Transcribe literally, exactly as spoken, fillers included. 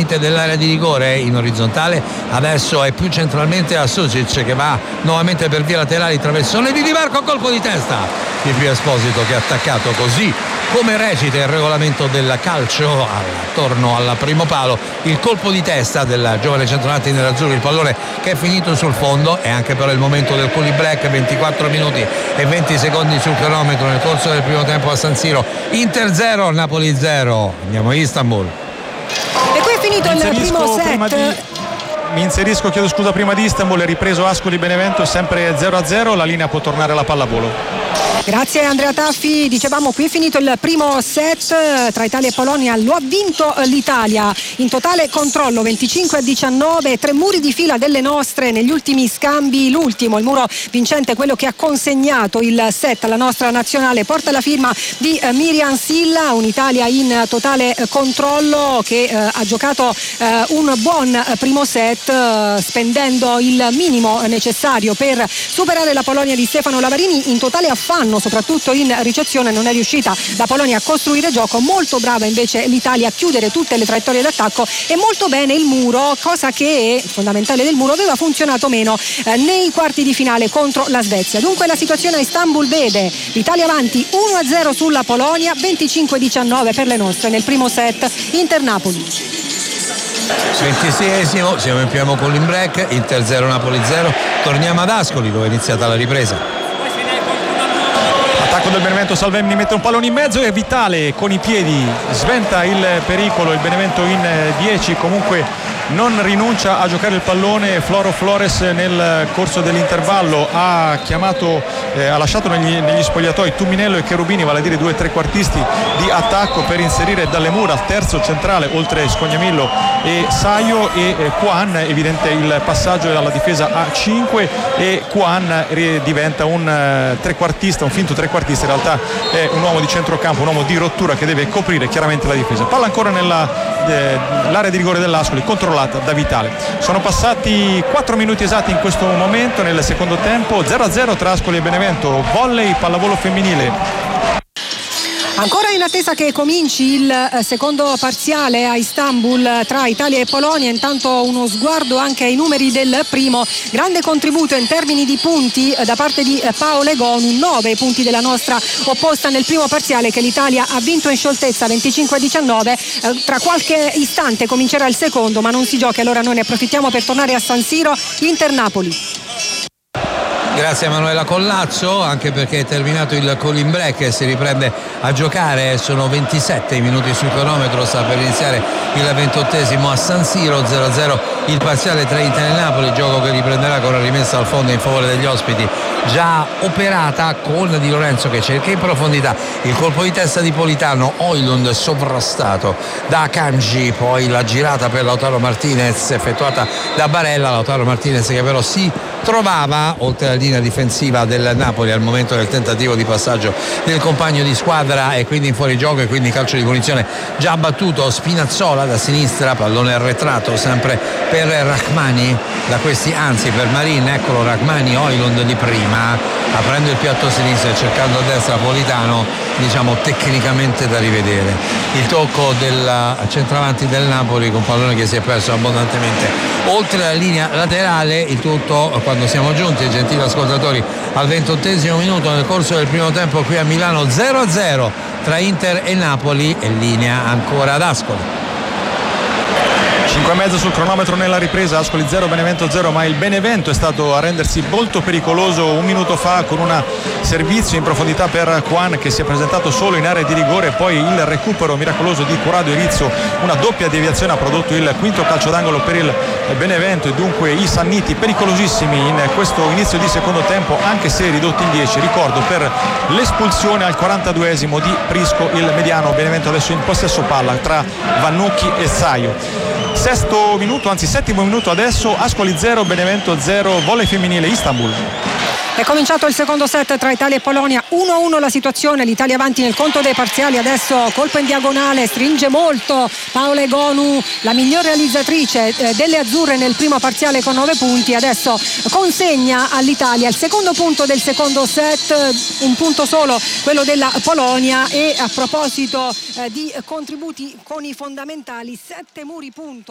limite dell'area di rigore in orizzontale, adesso è più centralmente a Sucic che va nuovamente per via laterali, traversone di Di Marco, colpo di testa di Pio Esposito che ha attaccato così come recita il regolamento del calcio attorno al primo palo, il colpo di testa del giovane centravanti nerazzurro, il pallone che è finito sul fondo. E anche però il momento del Culi Black, ventiquattro minuti e venti secondi sul cronometro nel corso del primo tempo a San Siro. Inter zero, Napoli zero. Andiamo a Istanbul. E qui è finito il primo set. Di... Mi inserisco, chiedo scusa, prima di Istanbul è ripreso Ascoli Benevento, sempre zero a zero, la linea può tornare alla pallavolo. Grazie Andrea Taffi. Dicevamo, qui è finito il primo set tra Italia e Polonia, lo ha vinto l'Italia, in totale controllo venticinque a diciannove, tre muri di fila delle nostre negli ultimi scambi. L'ultimo, il muro vincente, quello che ha consegnato il set alla nostra nazionale, porta la firma di eh, Miriam Silla. Un'Italia in totale eh, controllo che eh, ha giocato eh, un buon eh, primo set, eh, spendendo il minimo necessario per superare la Polonia di Stefano Lavarini. In totale affanno soprattutto in ricezione, non è riuscita la Polonia a costruire gioco. Molto brava invece l'Italia a chiudere tutte le traiettorie d'attacco, e molto bene il muro, cosa che è fondamentale del muro, aveva funzionato meno eh, nei quarti di finale contro la Svezia. Dunque la situazione a Istanbul vede l'Italia avanti uno a zero sulla Polonia, venticinque a diciannove per le nostre nel primo set. Inter Napoli. ventiseiesimo, siamo in pieno con in break, Inter zero, Napoli zero. Torniamo ad Ascoli dove è iniziata la ripresa. Attacco del Benevento, Salvemini mette un pallone in mezzo e Vitale con i piedi sventa il pericolo. Il Benevento in dieci comunque non rinuncia a giocare il pallone. Floro Flores nel corso dell'intervallo ha chiamato, eh, ha lasciato negli, negli spogliatoi Tuminello e Cherubini, vale a dire due trequartisti di attacco, per inserire dalle mura al terzo centrale, oltre Scognamillo e Saio, e eh, Quan, evidente il passaggio alla difesa a cinque, e Quan diventa un eh, trequartista, un finto trequartista, in realtà è un uomo di centrocampo, un uomo di rottura che deve coprire chiaramente la difesa. Palla ancora nell'area eh, di rigore dell'Ascoli, controllata da Vitale. Sono passati quattro minuti esatti in questo momento nel secondo tempo, zero a zero tra Ascoli e Benevento. Volley, pallavolo femminile. Ancora in attesa che cominci il secondo parziale a Istanbul tra Italia e Polonia. Intanto uno sguardo anche ai numeri del primo. Grande contributo in termini di punti da parte di Paolo Egonu, nove punti della nostra opposta nel primo parziale che l'Italia ha vinto in scioltezza venticinque a diciannove. Tra qualche istante comincerà il secondo, ma non si gioca, allora noi ne approfittiamo per tornare a San Siro. Inter Napoli. Grazie a Emanuela Collazzo, anche perché è terminato il call-in break e si riprende a giocare. Sono ventisette minuti sul cronometro, sta per iniziare il ventottesimo a San Siro. Zero a zero il parziale tra Inter e Napoli, gioco che riprenderà con la rimessa al fondo in favore degli ospiti, già operata con Di Lorenzo che cerca in profondità il colpo di testa di Politano. Oilund sovrastato da Kanji, poi la girata per Lautaro Martinez effettuata da Barella. Lautaro Martinez che però si trovava oltre la linea difensiva del Napoli al momento del tentativo di passaggio del compagno di squadra, e quindi in fuorigioco, e quindi calcio di punizione già battuto. Spinazzola da sinistra, pallone arretrato sempre per Rachmani, da questi anzi per Marin. Eccolo Rachmani, Oilund di prima aprendo il piatto sinistro e cercando a destra Politano, diciamo tecnicamente da rivedere. Il tocco del centravanti del Napoli con pallone che si è perso abbondantemente oltre la linea laterale. Il tutto quando siamo giunti, gentili ascoltatori, al ventottesimo minuto nel corso del primo tempo qui a Milano. Zero a zero tra Inter e Napoli, e linea ancora ad Ascoli. cinque e mezzo sul cronometro nella ripresa, Ascoli zero, Benevento zero, ma il Benevento è stato a rendersi molto pericoloso un minuto fa con un servizio in profondità per Quan che si è presentato solo in area di rigore, poi il recupero miracoloso di Corrado e Rizzo, una doppia deviazione ha prodotto il quinto calcio d'angolo per il Benevento, e dunque i Sanniti pericolosissimi in questo inizio di secondo tempo, anche se ridotti in dieci, ricordo, per l'espulsione al quarantaduesimo di Prisco, il mediano. Benevento adesso in possesso palla tra Vannucchi e Saio. Sesto minuto, anzi settimo minuto adesso, Ascoli zero, Benevento zero, volley femminile Istanbul. È cominciato il secondo set tra Italia e Polonia, uno a uno la situazione, l'Italia avanti nel conto dei parziali. Adesso colpo in diagonale, stringe molto Paola Egonu, la miglior realizzatrice eh, delle azzurre nel primo parziale con nove punti. Adesso consegna all'Italia il secondo punto del secondo set, un punto solo quello della Polonia. E a proposito eh, di contributi con i fondamentali, sette muri punto